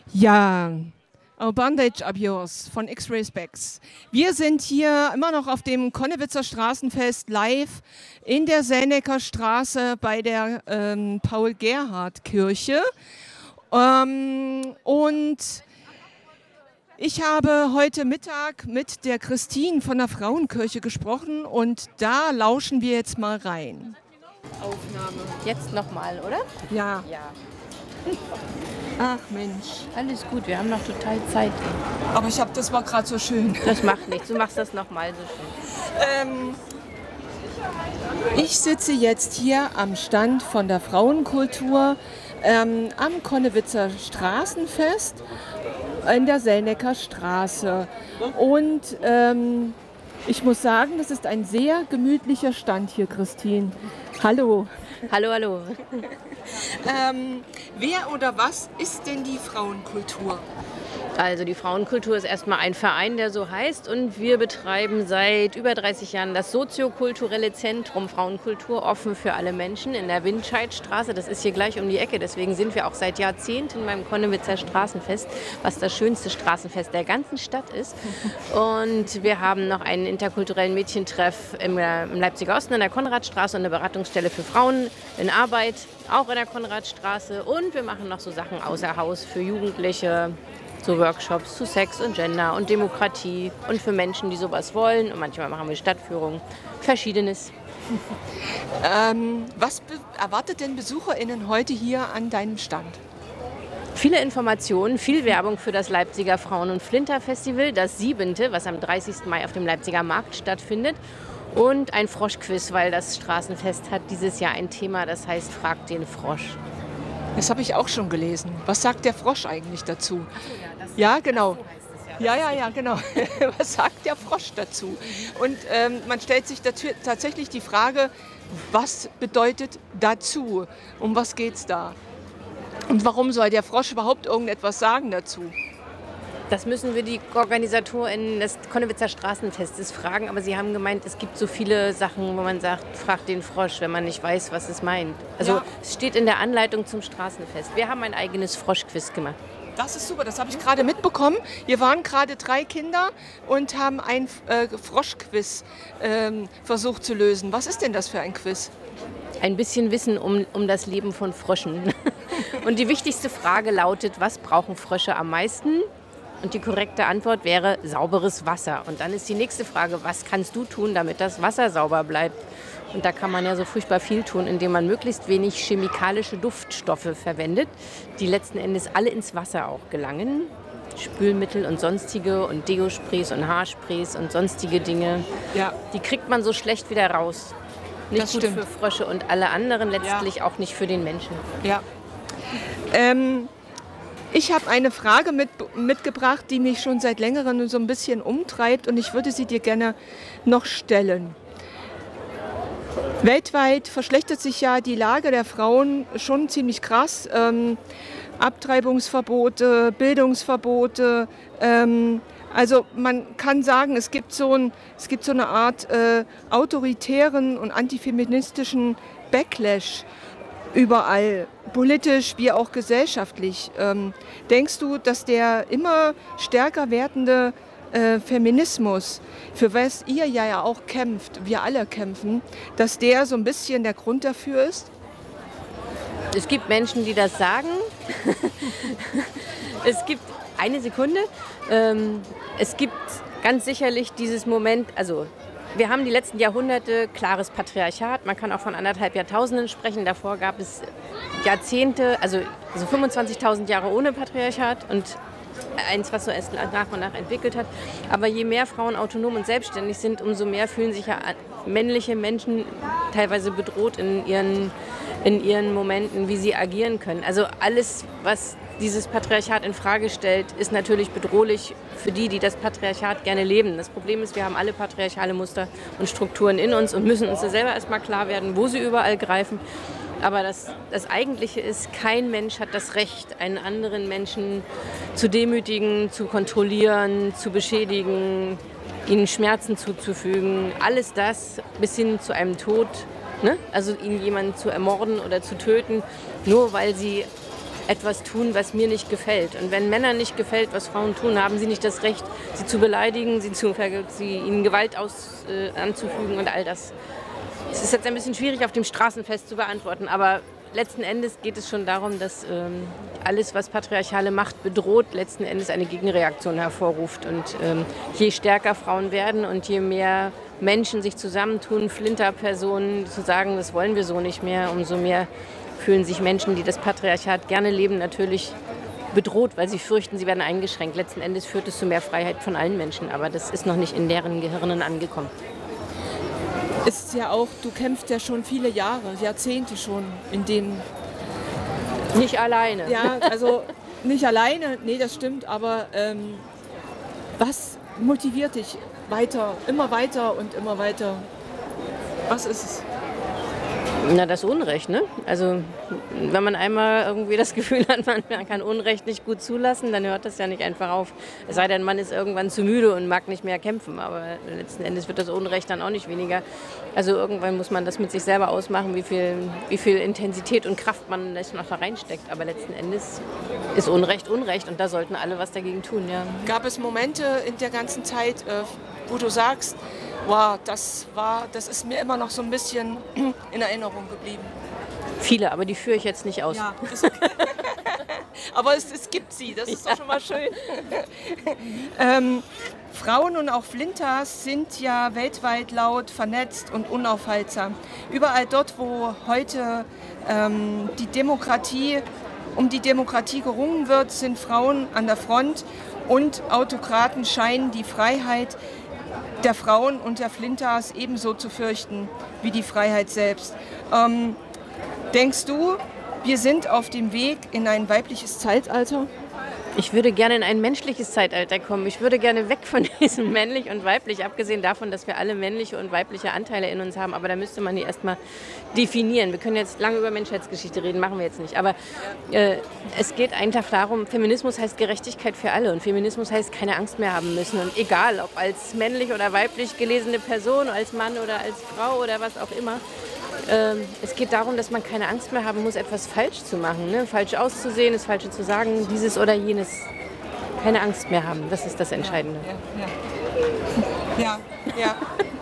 Ja, Our Bondage Abuse von X-Ray Specs. Wir sind hier immer noch auf dem Konnewitzer Straßenfest live in der Sänecker Straße bei der Paul-Gerhardt-Kirche. Und ich habe heute Mittag mit der Christine von der Frauenkirche gesprochen und da lauschen wir jetzt mal rein. Aufnahme. Jetzt nochmal, oder? Ja. Ja. Ach Mensch. Alles gut, wir haben noch total Zeit. Aber das war gerade so schön. Das macht nichts, du machst das nochmal so schön. Ich sitze jetzt hier am Stand von der Frauenkultur am Konnewitzer Straßenfest in der Sänecker Straße. Und ich muss sagen, das ist ein sehr gemütlicher Stand hier, Christine. Hallo. Hallo, hallo. Wer oder was ist denn die Frauenkultur? Also die Frauenkultur ist erstmal ein Verein, der so heißt, und wir betreiben seit über 30 Jahren das soziokulturelle Zentrum Frauenkultur, offen für alle Menschen in der Windscheidstraße. Das ist hier gleich um die Ecke, deswegen sind wir auch seit Jahrzehnten beim Konnewitzer Straßenfest, was das schönste Straßenfest der ganzen Stadt ist. Und wir haben noch einen interkulturellen Mädchentreff im Leipziger Osten in der Konradstraße und eine Beratungsstelle für Frauen in Arbeit, auch in der Konradstraße. Und wir machen noch so Sachen außer Haus für Jugendliche, so Workshops zu Sex und Gender und Demokratie und für Menschen, die sowas wollen. Und manchmal machen wir Stadtführungen, Verschiedenes. Was erwartet denn BesucherInnen heute hier an deinem Stand? Viele Informationen, viel Werbung für das Leipziger Frauen- und Flinter-Festival, das 7., was am 30. Mai auf dem Leipziger Markt stattfindet. Und ein Froschquiz, weil das Straßenfest hat dieses Jahr ein Thema, das heißt Frag den Frosch. Das habe ich auch schon gelesen. Was sagt der Frosch eigentlich dazu? Ja, genau. Ja, genau. Was sagt der Frosch dazu? Und man stellt sich tatsächlich die Frage, was bedeutet dazu? Um was geht's da? Und warum soll der Frosch überhaupt irgendetwas sagen dazu? Das müssen wir die Organisatoren des Konnewitzer Straßenfestes fragen, aber sie haben gemeint, es gibt so viele Sachen, wo man sagt, frag den Frosch, wenn man nicht weiß, was es meint. Also ja. Es steht in der Anleitung zum Straßenfest. Wir haben ein eigenes Froschquiz gemacht. Das ist super, das habe ich gerade mitbekommen. Wir waren gerade 3 Kinder und haben ein Froschquiz versucht zu lösen. Was ist denn das für ein Quiz? Ein bisschen Wissen um das Leben von Fröschen. Und die wichtigste Frage lautet, was brauchen Frösche am meisten? Und die korrekte Antwort wäre sauberes Wasser. Und dann ist die nächste Frage, was kannst du tun, damit das Wasser sauber bleibt? Und da kann man ja so furchtbar viel tun, indem man möglichst wenig chemikalische Duftstoffe verwendet, die letzten Endes alle ins Wasser auch gelangen. Spülmittel und sonstige und Deo-Sprays und Haarsprays und sonstige Dinge. Ja. Die kriegt man so schlecht wieder raus. Nicht das gut stimmt. Für Frösche und alle anderen, letztlich auch nicht für den Menschen. Ja. Ich habe eine Frage mitgebracht, die mich schon seit längerem so ein bisschen umtreibt und ich würde sie dir gerne noch stellen. Weltweit verschlechtert sich ja die Lage der Frauen schon ziemlich krass. Abtreibungsverbote, Bildungsverbote. Also man kann sagen, es gibt so eine Art autoritären und antifeministischen Backlash überall, politisch wie auch gesellschaftlich. Denkst du, dass der immer stärker werdende Feminismus, für was ihr ja auch kämpft, wir alle kämpfen, dass der so ein bisschen der Grund dafür ist? Es gibt Menschen, die das sagen. Es gibt eine Sekunde. Es gibt ganz sicherlich dieses Moment, also wir haben die letzten Jahrhunderte klares Patriarchat. Man kann auch von 1,5 Jahrtausenden sprechen. Davor gab es Jahrzehnte, also 25.000 Jahre ohne Patriarchat und eins, was so erst nach und nach entwickelt hat. Aber je mehr Frauen autonom und selbstständig sind, umso mehr fühlen sich ja männliche Menschen teilweise bedroht in ihren Momenten, wie sie agieren können. Also alles, was dieses Patriarchat in Frage stellt, ist natürlich bedrohlich für die das Patriarchat gerne leben. Das Problem ist, wir haben alle patriarchale Muster und Strukturen in uns und müssen uns selber erstmal klar werden, wo sie überall greifen. Aber das Eigentliche ist, kein Mensch hat das Recht, einen anderen Menschen zu demütigen, zu kontrollieren, zu beschädigen, ihnen Schmerzen zuzufügen. Alles das bis hin zu einem Tod, ne? Also jemanden zu ermorden oder zu töten, nur weil sie etwas tun, was mir nicht gefällt. Und wenn Männern nicht gefällt, was Frauen tun, haben sie nicht das Recht, sie zu beleidigen, ihnen Gewalt anzufügen und all das. Es ist jetzt ein bisschen schwierig auf dem Straßenfest zu beantworten, aber letzten Endes geht es schon darum, dass alles, was patriarchale Macht bedroht, letzten Endes eine Gegenreaktion hervorruft. Und je stärker Frauen werden und je mehr Menschen sich zusammentun, Flinterpersonen, zu sagen, das wollen wir so nicht mehr, umso mehr fühlen sich Menschen, die das Patriarchat gerne leben, natürlich bedroht, weil sie fürchten, sie werden eingeschränkt. Letzten Endes führt es zu mehr Freiheit von allen Menschen, aber das ist noch nicht in deren Gehirnen angekommen. Ist ja auch, du kämpfst ja schon viele Jahre, Jahrzehnte schon in dem... Nicht alleine. Ja, also nicht alleine, nee, das stimmt, aber was motiviert dich weiter, immer weiter und immer weiter? Was ist es? Na, das Unrecht, ne? Also wenn man einmal irgendwie das Gefühl hat, man kann Unrecht nicht gut zulassen, dann hört das ja nicht einfach auf. Es sei denn, man ist irgendwann zu müde und mag nicht mehr kämpfen, aber letzten Endes wird das Unrecht dann auch nicht weniger. Also irgendwann muss man das mit sich selber ausmachen, wie viel Intensität und Kraft man noch da reinsteckt. Aber letzten Endes ist Unrecht Unrecht und da sollten alle was dagegen tun, ja. Gab es Momente in der ganzen Zeit, wo du sagst, wow, das ist mir immer noch so ein bisschen in Erinnerung geblieben? Viele, aber die führe ich jetzt nicht aus. Ja, ist okay. Aber es gibt sie, das ist doch schon mal schön. Frauen und auch Flinters sind ja weltweit laut, vernetzt und unaufhaltsam. Überall dort, wo heute um die Demokratie gerungen wird, sind Frauen an der Front und Autokraten scheinen die Freiheit der Frauen und der Flinters ebenso zu fürchten wie die Freiheit selbst. Denkst du, wir sind auf dem Weg in ein weibliches Zeitalter? Ich würde gerne in ein menschliches Zeitalter kommen. Ich würde gerne weg von diesem männlich und weiblich, abgesehen davon, dass wir alle männliche und weibliche Anteile in uns haben. Aber da müsste man die erstmal definieren. Wir können jetzt lange über Menschheitsgeschichte reden, machen wir jetzt nicht. Aber es geht einfach darum, Feminismus heißt Gerechtigkeit für alle. Und Feminismus heißt keine Angst mehr haben müssen. Und egal, ob als männlich oder weiblich gelesene Person, als Mann oder als Frau oder was auch immer. Es geht darum, dass man keine Angst mehr haben muss, etwas falsch zu machen, ne? Falsch auszusehen, das Falsche zu sagen, dieses oder jenes. Keine Angst mehr haben, das ist das Entscheidende. Ja.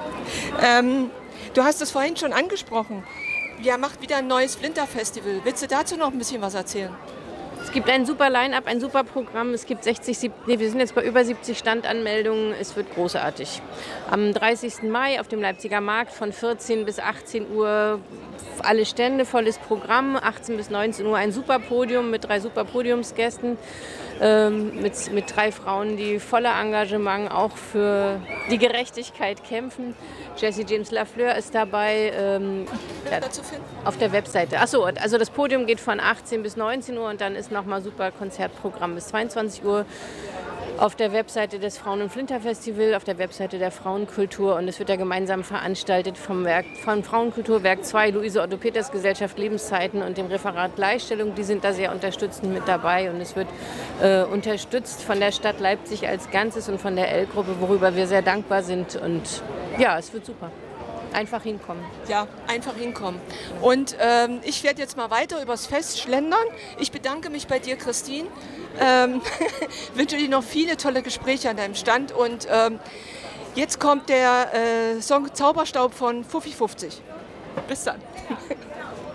Du hast es vorhin schon angesprochen. Ihr macht wieder ein neues Flinter-Festival. Willst du dazu noch ein bisschen was erzählen? Es gibt ein super Line-Up, ein super Programm. Es gibt wir sind jetzt bei über 70 Standanmeldungen. Es wird großartig. Am 30. Mai auf dem Leipziger Markt von 14 bis 18 Uhr alle Stände, volles Programm. 18 bis 19 Uhr ein super Podium mit 3 super Podiumsgästen. Mit 3 Frauen, die voller Engagement auch für die Gerechtigkeit kämpfen. Jessie James Lafleur ist dabei. Dazu finden? Auf der Webseite. Achso, also das Podium geht von 18 bis 19 Uhr und dann ist nochmal super Konzertprogramm bis 22 Uhr. Auf der Webseite des Frauen- und Flinter-Festival, auf der Webseite der Frauenkultur und es wird ja gemeinsam veranstaltet vom Frauenkulturwerk 2, Luise Otto Peters Gesellschaft Lebenszeiten und dem Referat Gleichstellung. Die sind da sehr unterstützend mit dabei und es wird unterstützt von der Stadt Leipzig als Ganzes und von der L-Gruppe, worüber wir sehr dankbar sind und ja, es wird super. Einfach hinkommen. Ja, einfach hinkommen. Und ich werde jetzt mal weiter übers Fest schlendern. Ich bedanke mich bei dir, Christine. Wünsche dir noch viele tolle Gespräche an deinem Stand. Und jetzt kommt der Song Zauberstaub von Fuffi 50. Bis dann.